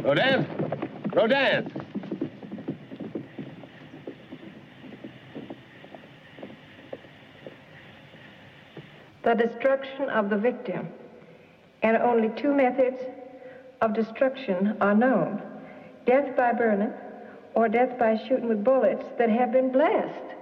Rodin! Rodin! The destruction of the victim. And only two methods of destruction are known. Death by burning or death by shooting with bullets that have been blessed.